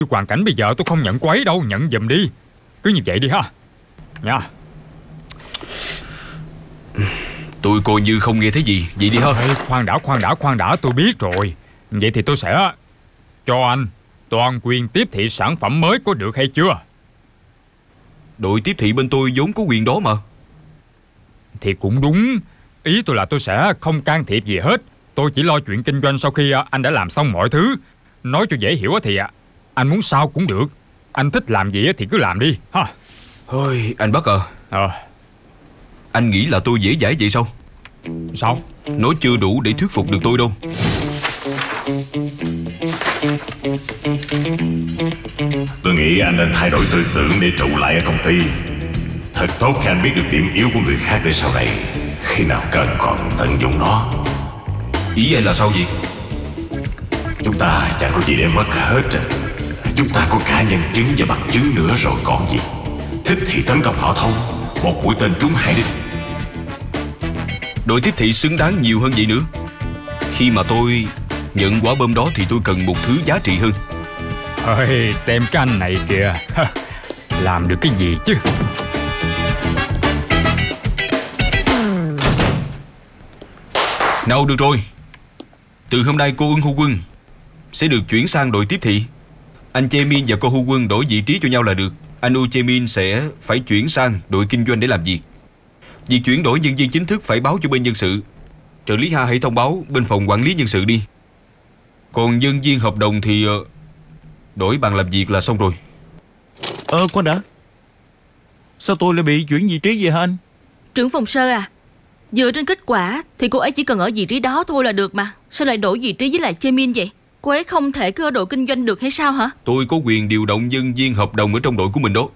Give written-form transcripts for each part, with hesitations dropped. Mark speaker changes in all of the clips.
Speaker 1: Hoàn cảnh bây giờ tôi không nhận cô ấy đâu. Nhận giùm đi. Cứ như vậy đi ha. Nha.
Speaker 2: Tôi coi như không nghe thấy gì. Vậy đi ha.
Speaker 1: Khoan đã, tôi biết rồi. Vậy thì tôi sẽ cho anh toàn quyền tiếp thị sản phẩm mới, có được hay chưa?
Speaker 2: Đội tiếp thị bên tôi vốn có quyền đó mà.
Speaker 1: Thì cũng đúng. Ý tôi là tôi sẽ không can thiệp gì hết. Tôi chỉ lo chuyện kinh doanh sau khi anh đã làm xong mọi thứ. Nói cho dễ hiểu thì anh muốn sao cũng được. Anh thích làm gì thì cứ làm đi ha.
Speaker 2: Thôi anh Bắc anh nghĩ là tôi dễ dãi vậy sao?
Speaker 1: Sao?
Speaker 2: Nó chưa đủ để thuyết phục được tôi đâu.
Speaker 3: Tôi nghĩ anh nên thay đổi tư tưởng để trụ lại ở công ty. Thật tốt khi anh biết được điểm yếu của người khác để sau này khi nào cần còn tận dụng nó.
Speaker 2: Ý anh là sao vậy?
Speaker 3: Chúng ta chẳng có gì để mất hết. Chúng ta có cả nhân chứng và bằng chứng nữa rồi còn gì. Thích thì tấn công họ thôi. Một mũi tên trúng hai đích.
Speaker 2: Đội tiếp thị xứng đáng nhiều hơn vậy nữa. Khi mà tôi nhận quả bom đó thì tôi cần một thứ giá trị hơn.
Speaker 1: Ôi, xem cái anh này kìa. Làm được cái gì chứ?
Speaker 2: Nào được rồi. Từ hôm nay cô Ưng Hu Quân sẽ được chuyển sang đội tiếp thị. Anh Che Min và cô Hu Quân đổi vị trí cho nhau là được. Anh U Che Min sẽ phải chuyển sang đội kinh doanh để làm việc. Việc chuyển đổi nhân viên chính thức phải báo cho bên nhân sự. Trợ lý Ha hãy thông báo bên phòng quản lý nhân sự đi. Còn nhân viên hợp đồng thì đổi bàn làm việc là xong rồi.
Speaker 4: Khoan đã. Sao tôi lại bị chuyển vị trí vậy hả anh?
Speaker 5: Trưởng phòng Sơ à, dựa trên kết quả thì cô ấy chỉ cần ở vị trí đó thôi là được mà. Sao lại đổi vị trí với lại Che Min vậy? Cô ấy không thể cứ ở đội kinh doanh được hay sao hả?
Speaker 2: Tôi có quyền điều động nhân viên hợp đồng ở trong đội của mình đó.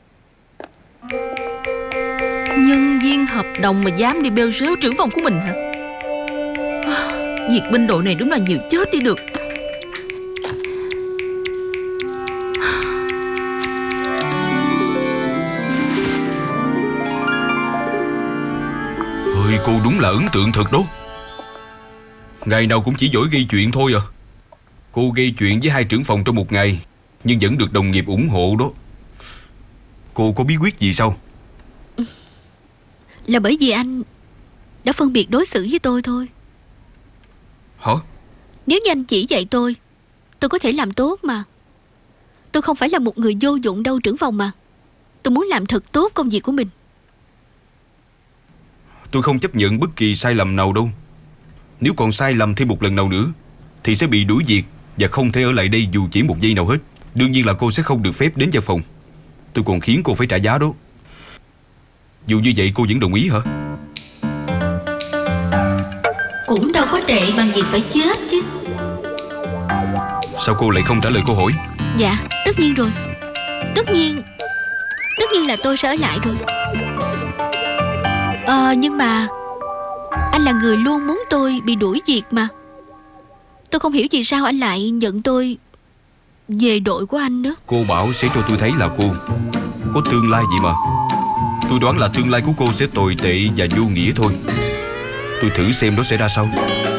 Speaker 5: Nhân viên hợp đồng mà dám đi bêu rếu trưởng phòng của mình hả? Việc binh đội này đúng là nhiều chết đi được.
Speaker 2: Ôi, cô đúng là ấn tượng thật đó. Ngày nào cũng chỉ giỏi gây chuyện thôi à. Cô gây chuyện với 2 trưởng phòng trong một ngày, nhưng vẫn được đồng nghiệp ủng hộ đó. Cô có bí quyết gì sao?
Speaker 6: Là bởi vì anh đã phân biệt đối xử với tôi thôi.
Speaker 2: Hả?
Speaker 6: Nếu như anh chỉ dạy tôi có thể làm tốt mà. Tôi không phải là một người vô dụng đâu trưởng phòng mà. Tôi muốn làm thật tốt công việc của mình.
Speaker 2: Tôi không chấp nhận bất kỳ sai lầm nào đâu. Nếu còn sai lầm thêm một lần nào nữa thì sẽ bị đuổi việc và không thể ở lại đây dù chỉ một giây nào hết. Đương nhiên là cô sẽ không được phép đến văn phòng. Tôi còn khiến cô phải trả giá đó. Dù như vậy cô vẫn đồng ý hả?
Speaker 6: Cũng đâu có tệ bằng việc phải chết chứ.
Speaker 2: Sao cô lại không trả lời câu hỏi?
Speaker 6: Dạ, tất nhiên rồi. Tất nhiên là tôi sẽ ở lại rồi. Nhưng mà anh là người luôn muốn tôi bị đuổi việc mà. Tôi không hiểu vì sao anh lại nhận tôi về đội của anh đó.
Speaker 2: Cô bảo sẽ cho tôi thấy là cô có tương lai vậy mà. Tôi đoán là tương lai của cô sẽ tồi tệ và vô nghĩa thôi. Tôi thử xem nó sẽ ra sao.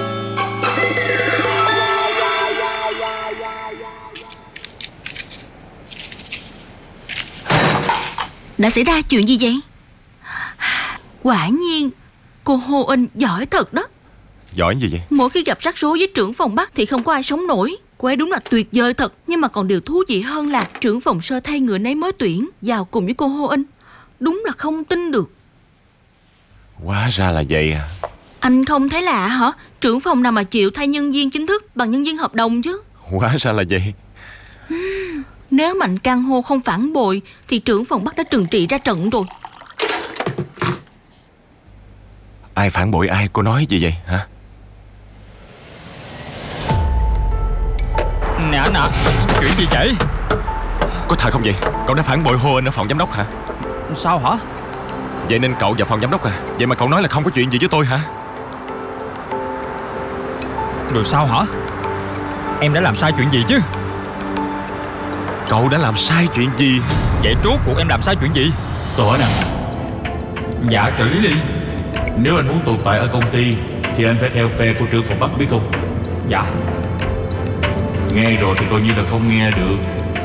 Speaker 5: Đã xảy ra chuyện gì vậy? Quả nhiên cô Hồ In giỏi thật đó.
Speaker 4: Giỏi gì vậy?
Speaker 5: Mỗi khi gặp rắc rối với trưởng phòng Bắc thì không có ai sống nổi. Cô ấy đúng là tuyệt vời thật. Nhưng mà còn điều thú vị hơn là trưởng phòng Sơ thay người nấy mới tuyển vào cùng với cô Hồ In. Đúng là không tin được.
Speaker 4: Hóa ra là vậy à.
Speaker 5: Anh không thấy lạ hả? Trưởng phòng nào mà chịu thay nhân viên chính thức bằng nhân viên hợp đồng chứ.
Speaker 4: Hóa ra là vậy.
Speaker 5: Nếu Mạnh Cang Hô không phản bội thì trưởng phòng Bắc đã trừng trị ra trận rồi.
Speaker 4: Ai phản bội ai, cô nói gì vậy hả?
Speaker 1: Nè, chuyện gì vậy?
Speaker 4: Có thật không vậy? Cậu đã phản bội Hồ In ở phòng giám đốc hả?
Speaker 1: Sao hả?
Speaker 4: Vậy nên cậu vào phòng giám đốc à? Vậy mà cậu nói là không có chuyện gì với tôi hả?
Speaker 1: Rồi sao hả? Em đã làm sai chuyện gì chứ?
Speaker 4: Cậu đã làm sai chuyện gì?
Speaker 1: Vậy rốt cuộc em làm sai chuyện gì?
Speaker 7: Tôi hỏi nè,
Speaker 1: Dạ, trợ lý Ly.
Speaker 7: nếu anh muốn tồn tại ở công ty thì anh phải theo phe của trưởng phòng Bắc, biết không?
Speaker 1: Dạ.
Speaker 7: Nghe rồi thì coi như là không nghe được.